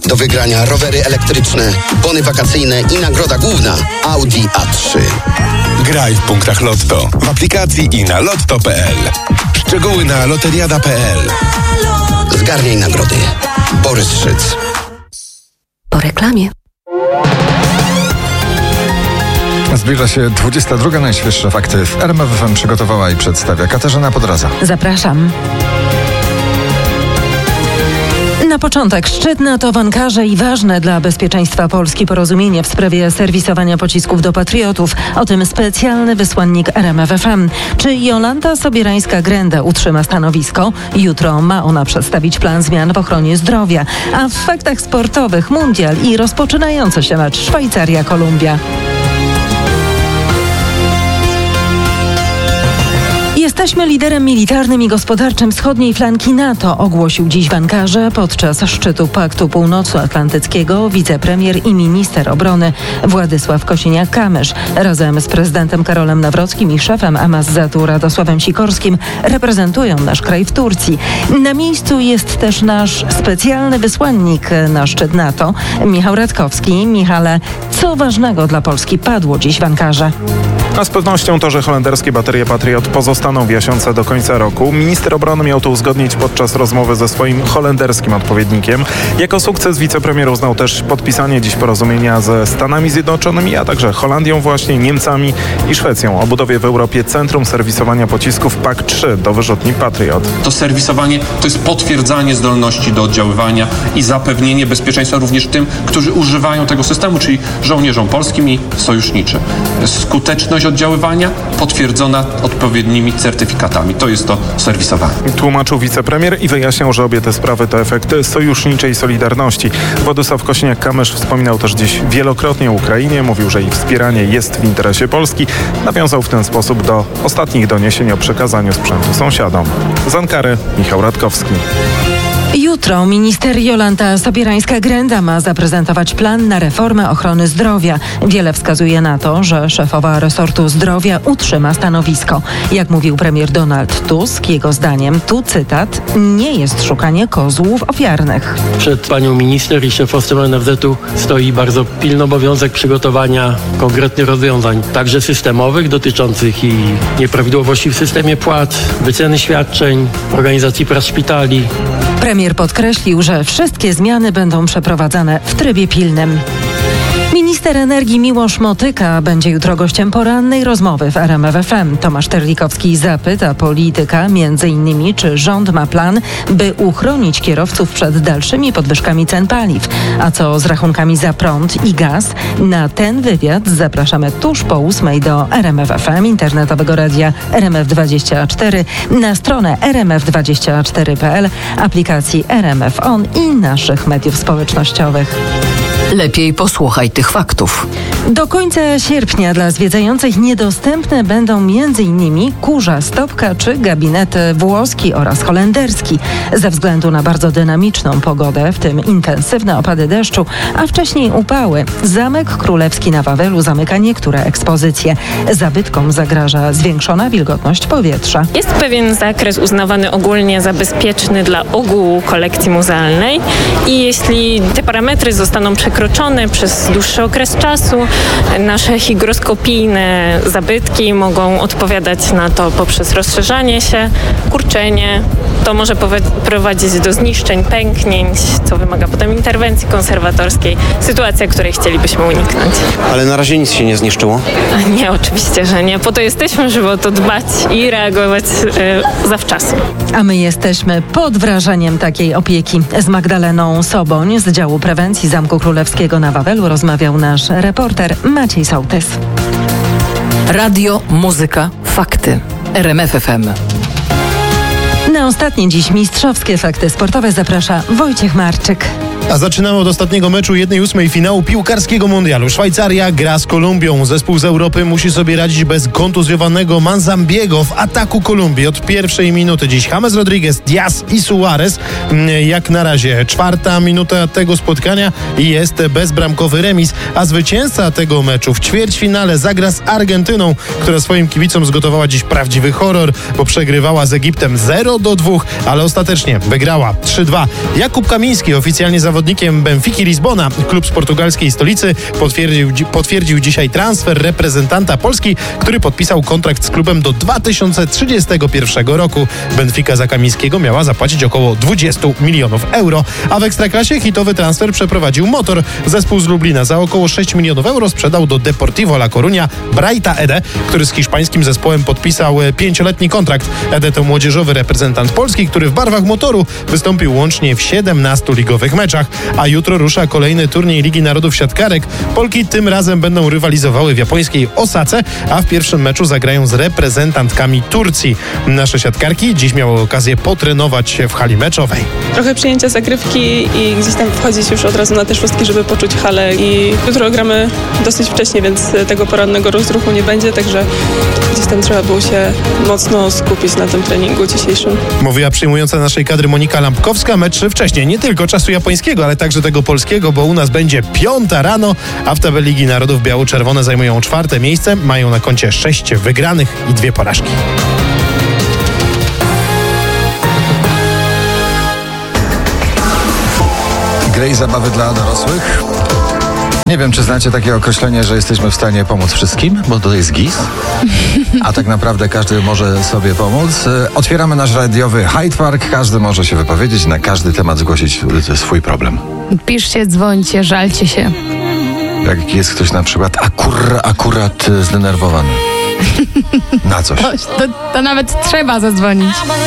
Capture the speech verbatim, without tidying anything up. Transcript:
Do wygrania rowery elektryczne, bony wakacyjne i nagroda główna Audi A trzy. Graj w punktach Lotto, w aplikacji i na lotto kropka p l. Szczegóły na loteriada kropka p l. Zgarniaj nagrody. Borys Szyc. Po reklamie. Zbliża się dwudziesta druga. Najświeższe fakty w R M F F M przygotowała i przedstawia Katarzyna Podraza. Zapraszam. Na początek szczyt NATO w Ankarze i ważne dla bezpieczeństwa Polski porozumienie w sprawie serwisowania pocisków do patriotów. O tym specjalny wysłannik R M F F M. Czy Jolanta Sobierańska-Grenda utrzyma stanowisko? Jutro ma ona przedstawić plan zmian w ochronie zdrowia. A w faktach sportowych mundial i rozpoczynający się mecz Szwajcaria-Kolumbia. Jesteśmy liderem militarnym i gospodarczym wschodniej flanki NATO, ogłosił dziś w Ankarze podczas szczytu Paktu Północnoatlantyckiego wicepremier i minister obrony Władysław Kosiniak-Kamysz. Razem z prezydentem Karolem Nawrockim i szefem Amazatu Radosławem Sikorskim reprezentują nasz kraj w Turcji. Na miejscu jest też nasz specjalny wysłannik na szczyt NATO, Michał Radkowski. Michale, co ważnego dla Polski padło dziś w Ankarze? A z pewnością to, że holenderskie baterie Patriot pozostaną w Jasionce do końca roku. Minister obrony miał to uzgodnić podczas rozmowy ze swoim holenderskim odpowiednikiem. Jako sukces wicepremier uznał też podpisanie dziś porozumienia ze Stanami Zjednoczonymi, a także Holandią właśnie, Niemcami i Szwecją o budowie w Europie Centrum Serwisowania Pocisków P A K trzy do wyrzutni Patriot. To serwisowanie to jest potwierdzanie zdolności do oddziaływania i zapewnienie bezpieczeństwa również tym, którzy używają tego systemu, czyli żołnierzom polskim i sojuszniczym. Skuteczność oddziaływania potwierdzona odpowiednimi certyfikatami. To jest to serwisowanie. Tłumaczył wicepremier i wyjaśniał, że obie te sprawy to efekt sojuszniczej solidarności. Władysław Kosiniak-Kamysz wspominał też dziś wielokrotnie o Ukrainie. Mówił, że ich wspieranie jest w interesie Polski. Nawiązał w ten sposób do ostatnich doniesień o przekazaniu sprzętu sąsiadom. Z Ankary Michał Radkowski. Jutro minister Jolanta Sobierańska-Grenda ma zaprezentować plan na reformę ochrony zdrowia. Wiele wskazuje na to, że szefowa resortu zdrowia utrzyma stanowisko. Jak mówił premier Donald Tusk, jego zdaniem, tu cytat, nie jest szukanie kozłów ofiarnych. Przed panią minister i szefostwem N F Z-u stoi bardzo pilny obowiązek przygotowania konkretnych rozwiązań, także systemowych, dotyczących i nieprawidłowości w systemie płac, wyceny świadczeń, organizacji prac szpitali. Premier podkreślił, że wszystkie zmiany będą przeprowadzane w trybie pilnym. Minister energii Miłosz Motyka będzie jutro gościem porannej rozmowy w R M F F M. Tomasz Terlikowski zapyta polityka między innymi, czy rząd ma plan, by uchronić kierowców przed dalszymi podwyżkami cen paliw. A co z rachunkami za prąd i gaz? Na ten wywiad zapraszamy tuż po ósmej do R M F F M, internetowego radia R M F dwadzieścia cztery, na stronę r m f dwadzieścia cztery kropka p l, aplikacji R M F On i naszych mediów społecznościowych. Lepiej posłuchaj tych faktów. Do końca sierpnia dla zwiedzających niedostępne będą m.in. Kurza Stopka czy gabinet włoski oraz holenderski. Ze względu na bardzo dynamiczną pogodę, w tym intensywne opady deszczu, a wcześniej upały, Zamek Królewski na Wawelu zamyka niektóre ekspozycje. Zabytkom zagraża zwiększona wilgotność powietrza. Jest pewien zakres uznawany ogólnie za bezpieczny dla ogółu kolekcji muzealnej i jeśli te parametry zostaną przekroczone przez dłuższy okres czasu, nasze hygroskopijne zabytki mogą odpowiadać na to poprzez rozszerzanie się, kurczenie. To może prowadzić do zniszczeń, pęknięć, co wymaga potem interwencji konserwatorskiej. Sytuacja, której chcielibyśmy uniknąć. Ale na razie nic się nie zniszczyło? Nie, oczywiście, że nie. Po to jesteśmy, żeby o to dbać i reagować yy, zawczasu. A my jesteśmy pod wrażeniem takiej opieki. Z Magdaleną Soboń z działu prewencji Zamku Królewskiego na Wawelu rozmawiał nasz reporter Maciej Sołtys. Radio, muzyka, fakty. R M F F M. Na ostatnie dziś mistrzowskie fakty sportowe zaprasza Wojciech Marczyk. A zaczynamy od ostatniego meczu jednej ósmej finału piłkarskiego mundialu. Szwajcaria gra z Kolumbią. Zespół z Europy musi sobie radzić bez kontuzjowanego Manzambiego w ataku Kolumbii. Od pierwszej minuty dziś James Rodriguez, Diaz i Suarez. Jak na razie czwarta minuta tego spotkania i jest bezbramkowy remis. A zwycięzca tego meczu w ćwierćfinale zagra z Argentyną, która swoim kibicom zgotowała dziś prawdziwy horror, bo przegrywała z Egiptem zero do dwóch, ale ostatecznie wygrała trzy dwa. Jakub Kamiński, oficjalnie zawodnikiem Benfiki Lizbona, klub z portugalskiej stolicy, potwierdził, potwierdził dzisiaj transfer reprezentanta Polski, który podpisał kontrakt z klubem do dwa tysiące trzydziestego pierwszego roku. Benfica za Kamińskiego miała zapłacić około dwadzieścia milionów euro, a w Ekstraklasie hitowy transfer przeprowadził Motor. Zespół z Lublina za około sześć milionów euro sprzedał do Deportivo La Coruña Braita Ede, który z hiszpańskim zespołem podpisał pięcioletni kontrakt. Ede to młodzieżowy reprezentant Polski, który w barwach Motoru wystąpił łącznie w siedemnastu ligowych meczach, a jutro rusza kolejny turniej Ligi Narodów Siatkarek. Polki tym razem będą rywalizowały w japońskiej Osace, a w pierwszym meczu zagrają z reprezentantkami Turcji. Nasze siatkarki dziś miały okazję potrenować się w hali meczowej. Trochę przyjęcia zagrywki i gdzieś tam wchodzić już od razu na te szóstki, żeby poczuć halę, i jutro gramy dosyć wcześnie, więc tego porannego rozruchu nie będzie, także gdzieś tam trzeba było się mocno skupić na tym treningu dzisiejszym. Mówiła przyjmująca naszej kadry Monika Lampkowska. Mecz wcześniej, nie tylko czasu japońskiego, ale także tego polskiego, bo u nas będzie piąta rano, a w tabeli Ligi Narodów biało-czerwone zajmują czwarte miejsce, mają na koncie sześć wygranych i dwie porażki. Gry i zabawy dla dorosłych. Nie wiem, czy znacie takie określenie, że jesteśmy w stanie pomóc wszystkim, bo to jest G I S, a tak naprawdę każdy może sobie pomóc. Otwieramy nasz radiowy Hyde Park, każdy może się wypowiedzieć, na każdy temat zgłosić swój problem. Piszcie, dzwońcie, żalcie się. Jak jest ktoś na przykład akur, akurat zdenerwowany na coś. To, to, to nawet trzeba zadzwonić.